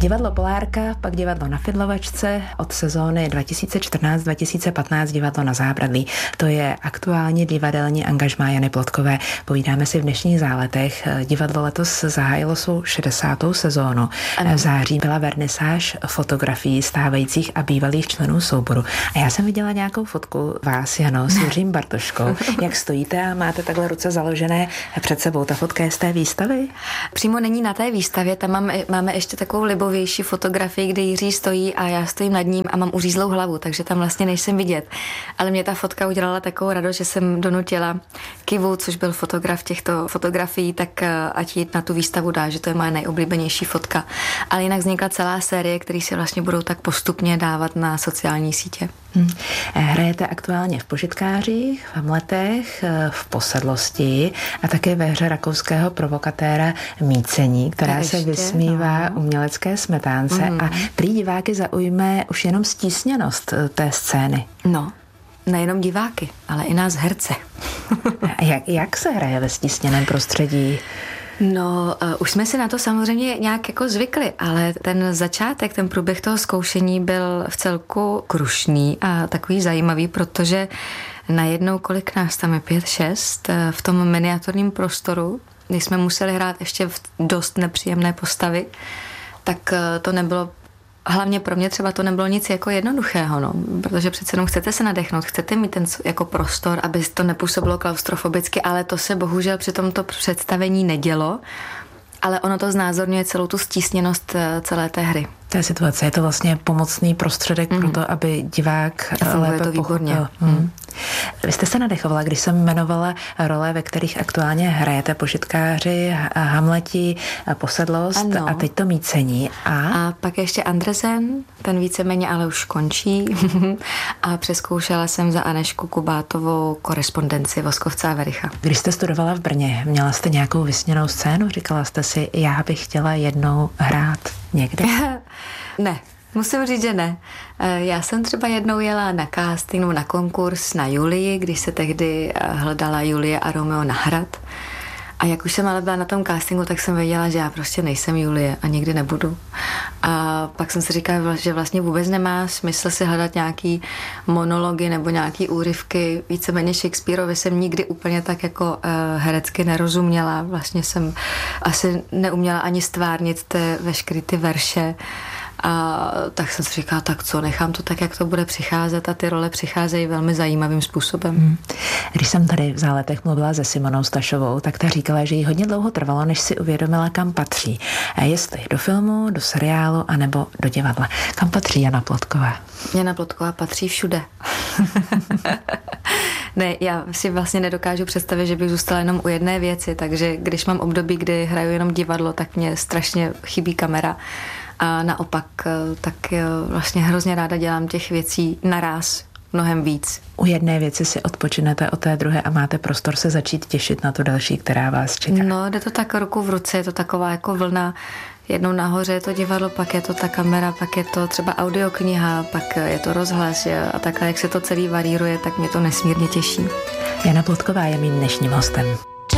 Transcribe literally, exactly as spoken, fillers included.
Divadlo Polárka, pak divadlo na Fidlovačce, od sezóny dva tisíce čtrnáct dva tisíce patnáct divadlo na Zábradlí. To je aktuálně divadelní angažmá Jany Plotkové. Povídáme si v dnešních záletech. Divadlo letos zahájilo svou šedesátou sezónu. Ano. V září byla vernisáž fotografií stávajících a bývalých členů souboru. A já jsem viděla nějakou fotku vás, Jano, s Jiřím Bartoškou. Jak stojíte a máte takhle ruce založené před sebou. Ta fotka je z té výstavy? Přímo není na té výstavě, tam máme, máme ještě takovou libovější fotografii, kde Jiří stojí a já stojím nad ním a mám uřízlou hlavu, takže tam vlastně nejsem vidět. Ale mě ta fotka udělala takovou radost, že jsem donutila Kivu, což byl fotograf těchto fotografií, tak ať jít na tu výstavu dá, že to je moje nejoblíbenější fotka. Ale jinak vznikla celá série, které se vlastně budou tak postupně dávat na sociální sítě. Hmm. Hrajete aktuálně v Požitkářích, v Hamletech, v Posedlosti a také ve hře rakouského provokatéra Mícení, která ještě, se vysmívá no. umělecké smetánce mm. a prý diváky zaujme už jenom stísněnost té scény. No, nejenom diváky, ale i nás herce. jak, jak se hraje ve stísněném prostředí? No, uh, už jsme si na to samozřejmě nějak jako zvykli, ale ten začátek, ten průběh toho zkoušení byl v celku krušný a takový zajímavý, protože najednou, kolik nás tam je, pět, šest, v tom miniaturním prostoru, když jsme museli hrát ještě v dost nepříjemné postavy, tak uh, to nebylo, hlavně pro mě třeba to nebylo nic jako jednoduchého, no, protože přece jenom chcete se nadechnout, chcete mít ten jako prostor, aby to nepůsobilo klaustrofobicky, ale to se bohužel při tomto představení nedělo, ale ono to znázorňuje celou tu stísněnost celé té hry. Té situace je to vlastně pomocný prostředek mm. pro to, aby divák lépe to výborně. pochopil. Mm. Vy jste se nadechovala, když jsem jmenovala role, ve kterých aktuálně hrajete, Požitkáři, Hamleti, Posedlost ano. a teď to Mícení. A? a pak ještě Andresen, ten víceméně ale už končí a přeskoušela jsem za Anežku Kubátovou Korespondenci Voskovce a Vericha. Když jste studovala v Brně, měla jste nějakou vysněnou scénu? Říkala jste si, já bych chtěla jednou hrát někde? Ne. Musím říct, že ne. Já jsem třeba jednou jela na casting, na konkurs na Julii, když se tehdy hledala Julie a Romeo na hrad. A jak už jsem ale byla na tom castingu, tak jsem věděla, že já prostě nejsem Julie a nikdy nebudu. A pak jsem si říkala, že vlastně vůbec nemá smysl si hledat nějaký monology nebo nějaký úryvky. Víceméně Shakespeareovi jsem nikdy úplně tak jako uh, herecky nerozuměla. Vlastně jsem asi neuměla ani stvárnit ty, veškerý ty verše. A tak jsem si říkala, tak co, nechám to tak, jak to bude přicházet a ty role přicházejí velmi zajímavým způsobem. Hmm. Když jsem tady v záletech mluvila se Simonou Stašovou, tak ta říkala, že jí hodně dlouho trvalo, než si uvědomila, kam patří. A jestli do filmu, do seriálu, anebo do divadla. Kam patří Jana Plotková? Jana Plotková patří všude. Ne, já si vlastně nedokážu představit, že bych zůstala jenom u jedné věci, takže když mám období, kdy hraju jenom divadlo, tak mě strašně chybí kamera. A naopak, tak vlastně hrozně ráda dělám těch věcí naráz mnohem víc. U jedné věci si odpočinete od té druhé a máte prostor se začít těšit na tu další, která vás čeká. No, jde to tak ruku v ruce, je to taková jako vlna. Jednou nahoře je to divadlo, pak je to ta kamera, pak je to třeba audiokniha, pak je to rozhlas a takhle, jak se to celý varíruje, tak mě to nesmírně těší. Jana Plotková je mým dnešním hostem.